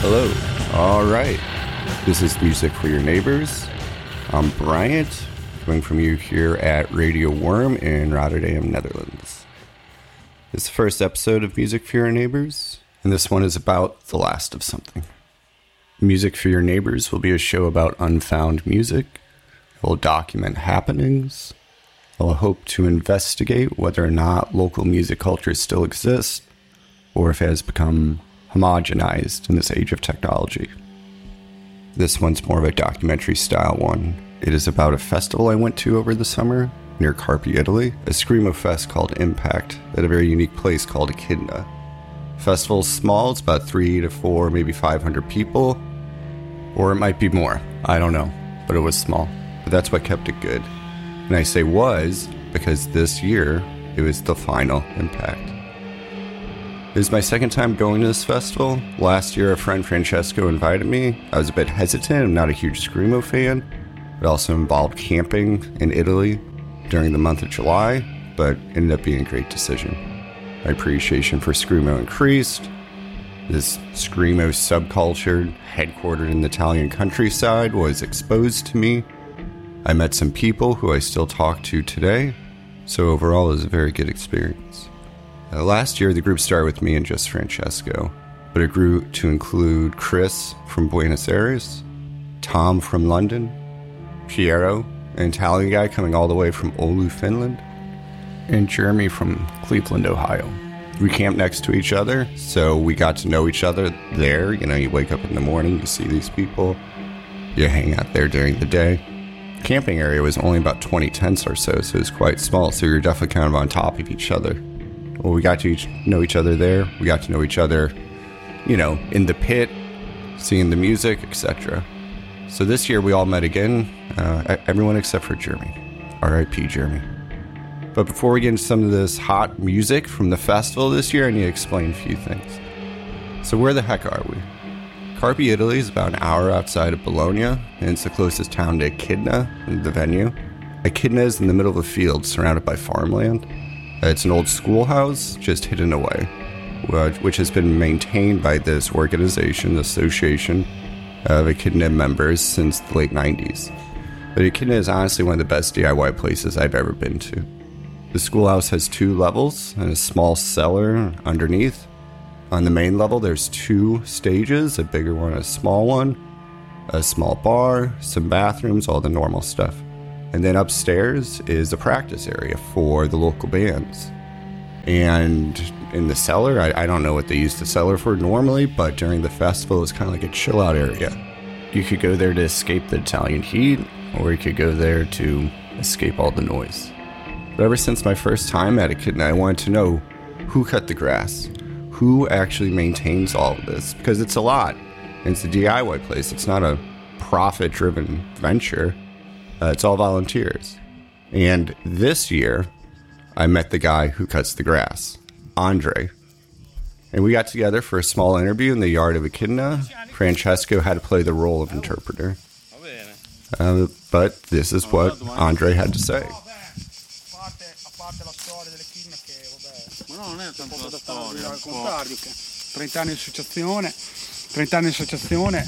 Hello. All right. This is Music for Your Neighbors. I'm Bryant, coming from you here at Radio Worm in Rotterdam, Netherlands. This is the first episode of Music for Your Neighbors, and this one is about the last of something. Music for Your Neighbors will be a show about unfound music. It will document happenings. It will hope to investigate whether or not local music culture still exists, or if it has become homogenized in this age of technology. This one's more of a documentary style one. It is about a festival I went to over the summer near Carpi, Italy, a screamo fest called Impact at a very unique place called Echidna. The festival's small, it's about 3 to 4, maybe 500 people, or it might be more, I don't know, but it was small. But that's what kept it good. And I say was because this year it was the final Impact. It was my second time going to this festival. Last year, a friend Francesco invited me. I was a bit hesitant. I'm not a huge screamo fan. It also involved camping in Italy during the month of July, but ended up being a great decision. My appreciation for screamo increased. This screamo subculture, headquartered in the Italian countryside, was exposed to me. I met some people who I still talk to today, so overall it was a very good experience. Last year, the group started with me and just Francesco, but it grew to include Chris from Buenos Aires, Tom from London, Piero, an Italian guy coming all the way from Oulu, Finland, and Jeremy from Cleveland, Ohio. We camped next to each other, so we got to know each other there. You know, you wake up in the morning, you see these people, you hang out there during the day. The camping area was only about 20 tents or so it was quite small, so you're definitely kind of on top of each other. Well, we got to know each other there. We got to know each other, you know, in the pit, seeing the music, etc. So this year we all met again, everyone except for Jeremy. R.I.P. Jeremy. But before we get into some of this hot music from the festival this year, I need to explain a few things. So where the heck are we? Carpi, Italy is about an hour outside of Bologna, and it's the closest town to Echidna, the venue. Echidna is in the middle of a field surrounded by farmland. It's an old schoolhouse just hidden away, which has been maintained by this organization, the Association of Echidna members, since the late 90s. But Echidna is honestly one of the best DIY places I've ever been to. The schoolhouse has 2 levels and a small cellar underneath. On the main level, there's 2 stages, a bigger one, a small one, a small bar, some bathrooms, all the normal stuff. And then upstairs is a practice area for the local bands. And in the cellar, I don't know what they use the cellar for normally, but during the festival, it's kind of like a chill out area. You could go there to escape the Italian heat, or you could go there to escape all the noise. But ever since my first time at Echidna, I wanted to know who cut the grass, who actually maintains all of this, because it's a lot. And it's a DIY place. It's not a profit-driven venture. It's all volunteers. And this year, I met the guy who cuts the grass, Andre. And we got together for a small interview in the yard of Echidna. Francesco had to play the role of interpreter. But this is what Andre had to say. Ma no, non è tanto la storia. 30 anni di associazione.